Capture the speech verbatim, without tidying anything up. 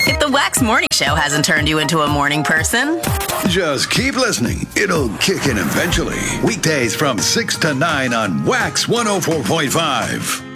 If the Wax Morning Show hasn't turned you into a morning person, just keep listening. It'll kick in eventually. Weekdays from six to nine on Wax one oh four point five.